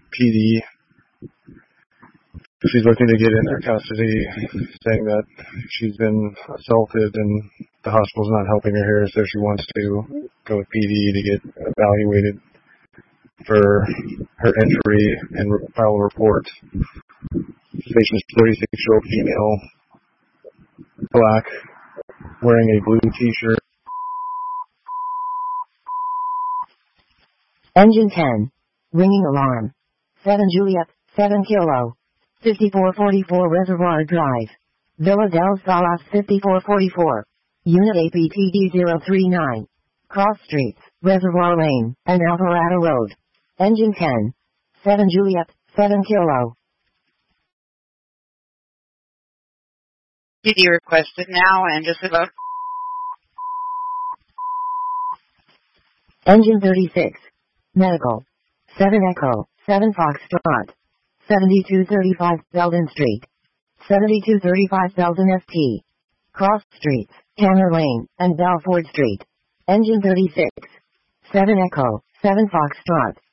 PD. She's looking to get into custody, saying that she's been assaulted and the hospital's not helping her here, so she wants to go with PD to get evaluated for her injury and file a report. This patient is 36-year-old female, black, wearing a blue t-shirt. Engine 10. Ringing alarm. 7 Juliet, 7 Kilo. 5444 Reservoir Drive. Villa del Salas 5444. Unit APTD 039. Cross Streets, Reservoir Lane, and Alvarado Road. Engine 10. 7 Juliet, 7 Kilo. PD requested now and just about. Engine 36. Medical. 7 Echo, 7 Foxtrot. 7235 Belden Street. 7235 Belden ST. Cross Streets, Tanner Lane, and Belford Street. Engine 36. 7 Echo, 7 Foxtrot.